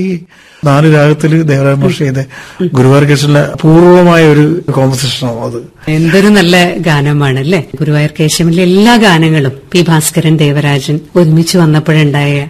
ഈ 4 രാഗത്തില് ദേവരാജ മാഷ് ചെയ്ത ഗുരുവായൂർ കേശവനിലെ അപൂർവമായ ഒരു കോമ്പസിഷനാവും അത്. എന്തൊരു നല്ല ഗാനമാണല്ലേ ഗുരുവായൂർ കേശവനിലെ എല്ലാ ഗാനങ്ങളും. പി ഭാസ്കരൻ, ദേവരാജൻ ഒരുമിച്ച് വന്നപ്പോഴുണ്ടായ